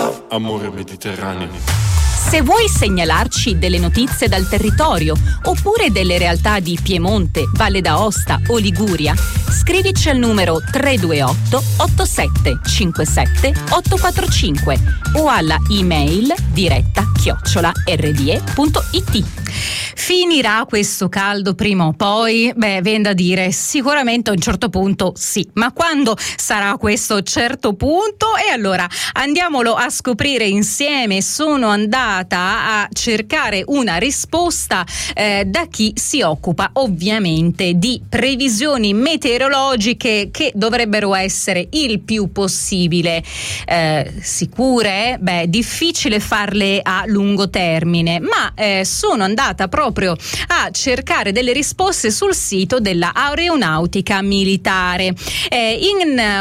amore mediterraneo. Se vuoi segnalarci delle notizie dal territorio oppure delle realtà di Piemonte, Valle d'Aosta o Liguria, scrivici al numero 328 8757 845 o alla email diretta@rde.it. Finirà questo caldo prima o poi? Viene da dire sicuramente a un certo punto sì, ma quando sarà questo certo punto? E allora andiamolo a scoprire insieme. Sono andata a cercare una risposta da chi si occupa ovviamente di previsioni meteorologiche che dovrebbero essere il più possibile sicure. Difficile farle a lungo termine, ma sono andata proprio a cercare delle risposte sul sito della Aeronautica Militare. In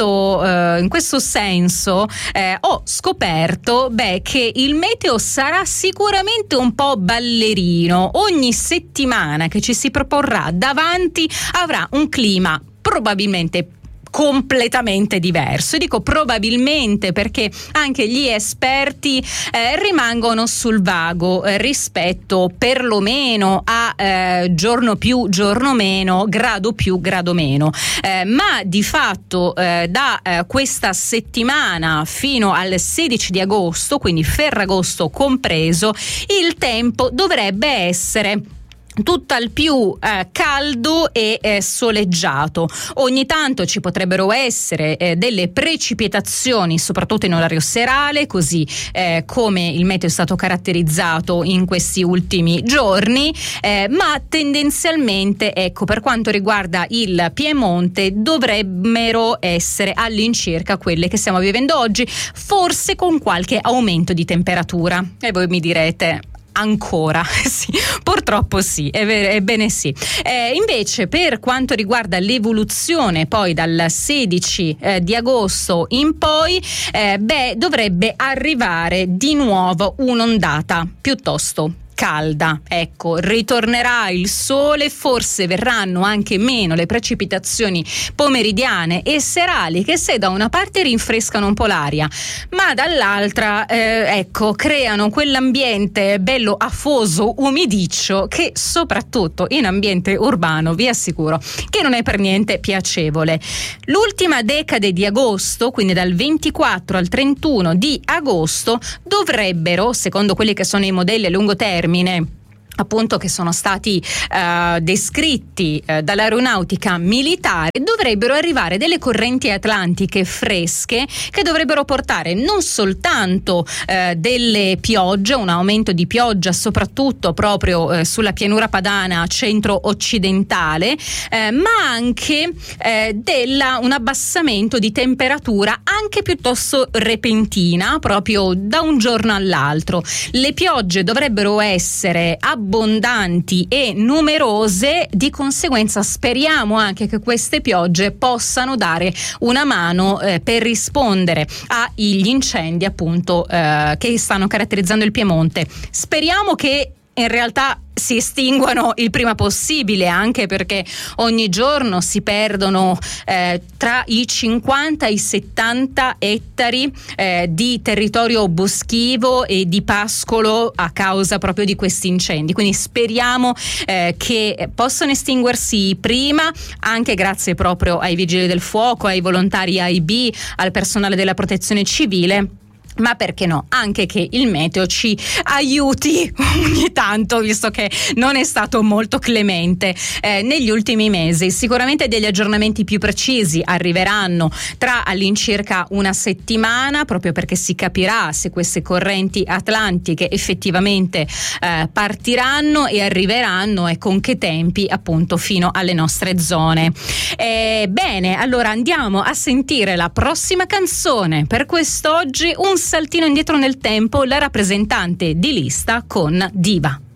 questo senso ho scoperto che il meteo sarà sicuramente un po' ballerino. Ogni settimana che ci si proporrà davanti avrà un clima probabilmente completamente diverso. E dico probabilmente perché anche gli esperti rimangono sul vago rispetto perlomeno a giorno più, giorno meno, grado più, grado meno. Ma di fatto da questa settimana fino al 16 di agosto, quindi Ferragosto compreso, il tempo dovrebbe essere tutt'al più caldo e soleggiato. Ogni tanto ci potrebbero essere delle precipitazioni, soprattutto in orario serale, così come il meteo è stato caratterizzato in questi ultimi giorni, ma tendenzialmente, ecco, per quanto riguarda il Piemonte dovrebbero essere all'incirca quelle che stiamo vivendo oggi, forse con qualche aumento di temperatura. E voi mi direte: ancora? Sì, purtroppo sì, ebbene sì. Invece per quanto riguarda l'evoluzione poi dal 16 di agosto in poi, dovrebbe arrivare di nuovo un'ondata piuttosto calda. Ecco, ritornerà il sole, forse verranno anche meno le precipitazioni pomeridiane e serali, che se da una parte rinfrescano un po' l'aria, ma dall'altra creano quell'ambiente bello afoso, umidiccio, che soprattutto in ambiente urbano vi assicuro che non è per niente piacevole. L'ultima decade di agosto, quindi dal 24 al 31 di agosto, dovrebbero, secondo quelli che sono i modelli a lungo termine appunto che sono stati descritti dall'Aeronautica Militare, dovrebbero arrivare delle correnti atlantiche fresche che dovrebbero portare non soltanto delle piogge, un aumento di pioggia soprattutto proprio sulla pianura padana centro-occidentale, ma anche un abbassamento di temperatura anche piuttosto repentina, proprio da un giorno all'altro. Le piogge dovrebbero essere abbondanti e numerose, di conseguenza speriamo anche che queste piogge possano dare una mano per rispondere agli incendi appunto che stanno caratterizzando il Piemonte. Speriamo che in realtà si estinguano il prima possibile, anche perché ogni giorno si perdono tra i 50 e i 70 ettari di territorio boschivo e di pascolo a causa proprio di questi incendi. Quindi speriamo che possano estinguersi prima, anche grazie proprio ai vigili del fuoco, ai volontari AIB, al personale della protezione civile. Ma perché no, anche che il meteo ci aiuti ogni tanto, visto che non è stato molto clemente negli ultimi mesi. Sicuramente degli aggiornamenti più precisi arriveranno tra all'incirca una settimana, proprio perché si capirà se queste correnti atlantiche effettivamente partiranno e arriveranno e con che tempi appunto fino alle nostre zone. Bene, allora andiamo a sentire la prossima canzone per quest'oggi, un saltino indietro nel tempo, la rappresentante di lista con Diva.